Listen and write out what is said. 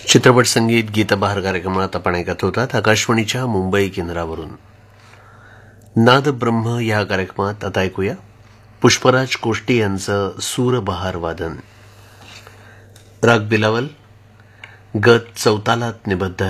चित्रपट संगीत गीतबहार कार्यक्रमात आपण ऐकत होतात आकाशवाणीच्या मुंबई केंद्रावरून. नाद ब्रह्म या कार्यक्रमात आता ऐकूया पुष्पराज कोष्टी यांचं सूरबहार वादन. राग बिलावल, गत चौतालात निबद्ध